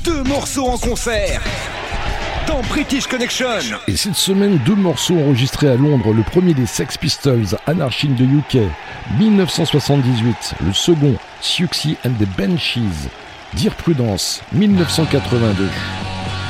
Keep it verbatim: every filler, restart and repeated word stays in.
Deux morceaux en concert dans British Connection. Et cette semaine, deux morceaux enregistrés à Londres. Le premier des Sex Pistols, Anarchy in the U K, dix-neuf cent soixante-dix-huit. Le second, Siouxsie and the Banshees, Dire Prudence, dix-neuf cent quatre-vingt-deux.